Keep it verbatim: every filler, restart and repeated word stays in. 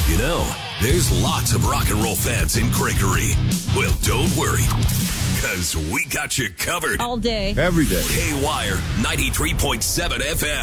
You know, there's lots of rock and roll fans in Gregory. Well, don't worry, because we got you covered. All day. Every day. K-Wire ninety-three point seven F M.